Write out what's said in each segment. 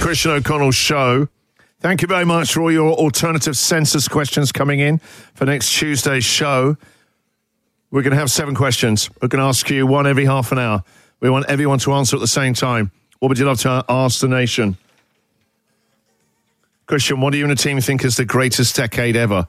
Christian O'Connell Show. Thank you very much for all your alternative census questions coming in for next Tuesday's show. We're going to have 7 questions. We're going to ask you one every half an hour. We want everyone to answer at the same time. What would you love to ask the nation? Christian, what do you and the team think is the greatest decade ever?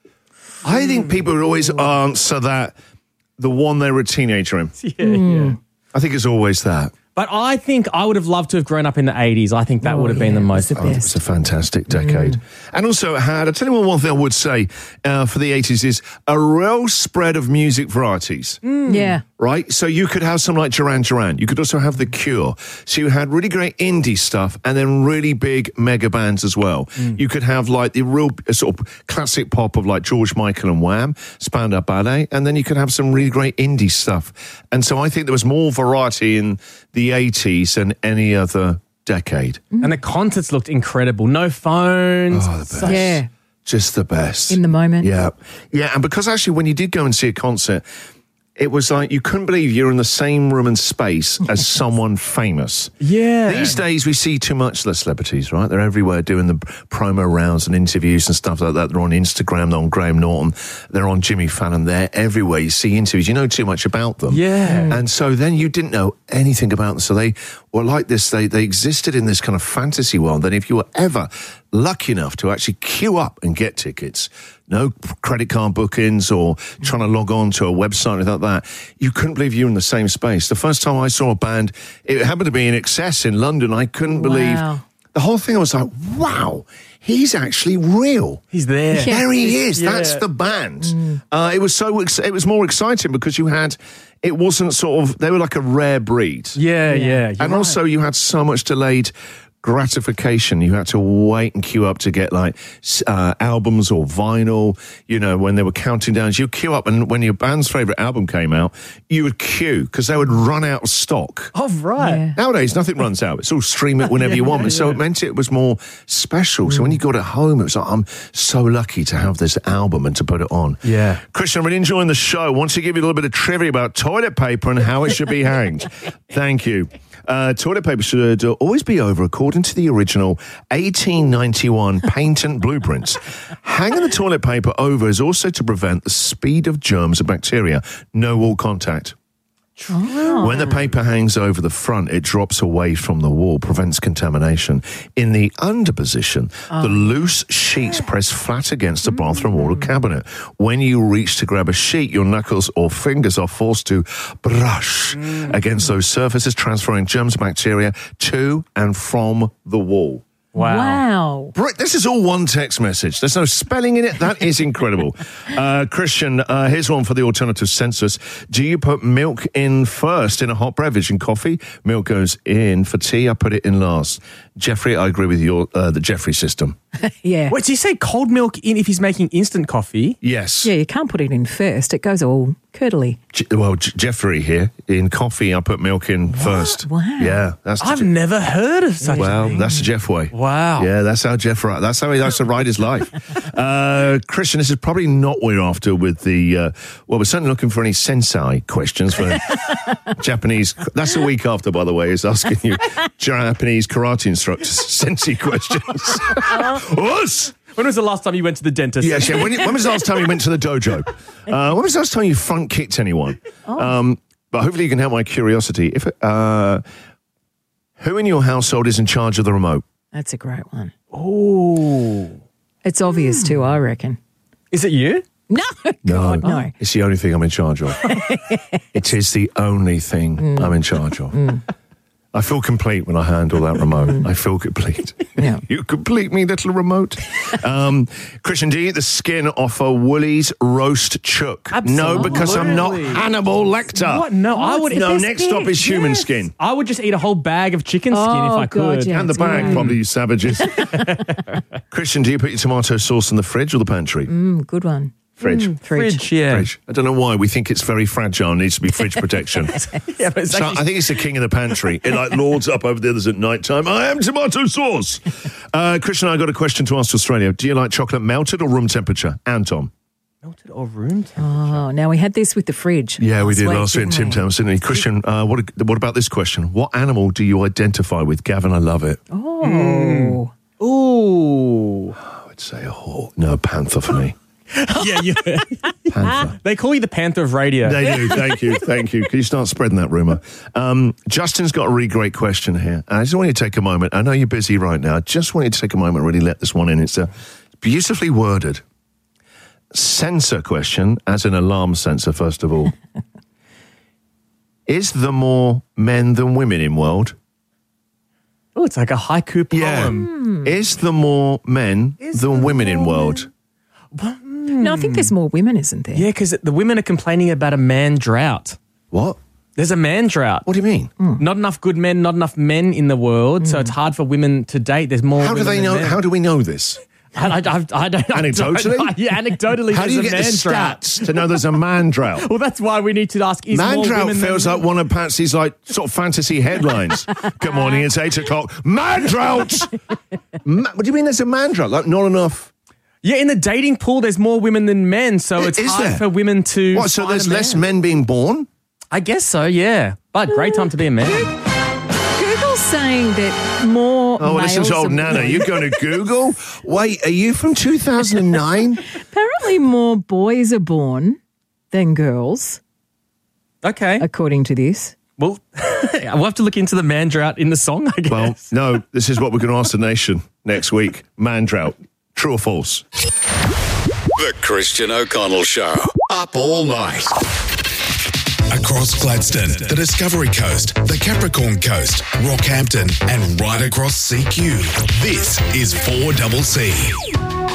I think people would always answer that, the one they were a teenager in. Yeah. I think it's always that. But I think I would have loved to have grown up in the 80s. I think that would have been the most. It's a fantastic decade. And also it had, I'll tell you one thing I would say for the 80s is a real spread of music varieties. Yeah. Right? So you could have something like Duran Duran. You could also have The Cure. So you had really great indie stuff and then really big mega bands as well. You could have like the real sort of classic pop of like George Michael and Wham, Spandau Ballet, and then you could have some really great indie stuff. And so I think there was more variety in the 80s than any other decade. And the concerts looked incredible. No phones. Oh, the best. Yeah. Just the best. In the moment. Yeah. Yeah, and because actually when you did go and see a concert, it was like you couldn't believe you're in the same room and space as someone famous. Yeah. These days we see too much the celebrities, right? They're everywhere doing the promo rounds and interviews and stuff like that. They're on Instagram, they're on Graham Norton, they're on Jimmy Fallon. They're everywhere. You see interviews, you know too much about them. Yeah. And so then you didn't know anything about them. So they were like this, they existed in this kind of fantasy world that if you were ever lucky enough to actually queue up and get tickets, no credit card bookings or trying to log on to a website like that, you couldn't believe you were in the same space. The first time I saw a band, it happened to be in Excess in London. I couldn't believe the whole thing. I was like, wow, he's actually real. He's there. There he is. That's the band. It was more exciting because it wasn't sort of, they were like a rare breed. Yeah. And also you had so much delayed gratification. You had to wait and queue up to get like albums or vinyl, you know, when they were counting down. You queue up, and when your band's favourite album came out, you would queue because they would run out of stock. Oh, right. Yeah. Nowadays, nothing runs out. It's all stream it whenever you want. And so it meant it was more special. So when you got it home, it was like, I'm so lucky to have this album and to put it on. Yeah. Christian, I'm really enjoying the show. Want to give you a little bit of trivia about toilet paper and how it should be hanged. Thank you. Toilet paper should always be over according to the original 1891 patent blueprints. Hanging the toilet paper over is also to prevent the speed of germs and bacteria. No wall contact. When the paper hangs over the front, it drops away from the wall, prevents contamination. In the under position, the loose sheets press flat against the bathroom wall or cabinet. When you reach to grab a sheet, your knuckles or fingers are forced to brush against those surfaces, transferring germs and bacteria to and from the wall. Wow. This is all one text message. There's no spelling in it. That is incredible. Christian, here's one for the alternative census. Do you put milk in first in a hot beverage and coffee? Milk goes in. For tea, I put it in last. Jeffrey, I agree with the Jeffrey system. Yeah. Wait, do you say cold milk in if he's making instant coffee? Yes. Yeah, you can't put it in first. It goes all curdly. Jeffrey here. In coffee, I put milk in first. Wow. Yeah. I've never heard of such a thing. That's the Jeff way. Wow. Yeah, that's how Jeff. That's how he likes to ride his life. Christian, this is probably not what you're after with the. We're certainly looking for any sensei questions for Japanese. That's the week after, by the way, is asking you Japanese karate instructors sensei questions. Us. When was the last time you went to the dentist? Yes, yeah. When was the last time you went to the dojo? When was the last time you front kicked anyone? But hopefully you can help my curiosity. Who in your household is in charge of the remote? That's a great one. Oh. It's obvious too, I reckon. Is it you? No. God, no. It's the only thing I'm in charge of. It is the only thing I'm in charge of. I feel complete when I handle that remote. I feel complete. Yeah. You complete me, little remote. Christian, do you eat the skin off a Woolies roast chook? Absolutely. No, because I'm not Hannibal Lecter. What? No, I would. No, next stop is human skin. I would just eat a whole bag of chicken skin if I could. God, yeah. And the bag, probably, you savages. Christian, do you put your tomato sauce in the fridge or the pantry? Good one. Fridge. Fridge, yeah. Fridge. I don't know why we think it's very fragile and needs to be fridge protection. Yeah, but it's So actually- I think it's the king of the pantry. It like lords up over the others at night time. I am tomato sauce. Christian, I got a question to ask to Australia. Do you like chocolate melted or room temperature? Anton. melted or room temperature. Oh, now we had this with the fridge. Yeah, we did last week in didn't Tim we? Towns, didn't we? Christian, what about this question? What animal do you identify with? Gavin, I love it. Oh, Oh. Ooh. I would say a hawk. No, panther for me. Yeah. Panther. They call you the Panther of radio. They do. Thank you. Can you start spreading that rumour? Justin's got a really great question here. I just want you to take a moment. I know you're busy right now. I just want you to take a moment and really let this one in. It's a beautifully worded sensor question, as an alarm sensor, first of all. Is there more men than women in world? Oh, it's like a haiku poem. Is there more men than women in world? No, I think there's more women, isn't there? Yeah, because the women are complaining about a man drought. What? There's a man drought. What do you mean? Not enough good men, not enough men in the world, so it's hard for women to date. There's more How do women they than know? men. How do we know this? I don't. Anecdotally? Yeah, anecdotally. How do you there's get a the man drought. stats to know there's a man drought? Well, that's why we need to ask, is Man more drought women feels than like one of Patsy's sort of fantasy headlines. Good morning, it's 8 o'clock. Man drought! What do you mean there's a man drought? Like not enough? Yeah, in the dating pool, there's more women than men, so it's Is hard there? for women to What, so find there's a man. less men being born? I guess so, yeah. But great time to be a man. Google's saying that more Oh, males listen to old are Nana. born. You're going to Google? Wait, are you from 2009? Apparently more boys are born than girls, Okay. according to this. Well, we'll have to look into the man drought in the song, I guess. Well, no, this is what we're going to ask the nation next week. Man drought. True or false? The Christian O'Connell Show. Up all night. Across Gladstone, the Discovery Coast, the Capricorn Coast, Rockhampton, and right across CQ. This is 4CC.